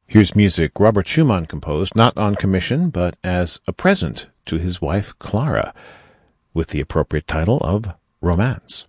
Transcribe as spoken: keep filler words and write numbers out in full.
Here's music Robert Schumann composed, not on commission, but as a present to his wife Clara, with the appropriate title of Romance.